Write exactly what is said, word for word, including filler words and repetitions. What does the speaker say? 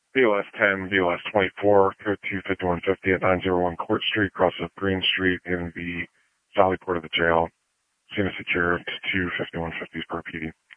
B O S ten, B O S twenty-four, code two fifty-one fifty at nine oh one Court Street, cross of Green Street in the Valley Port of the jail. Scene is secured to fifty-one fifty per P D.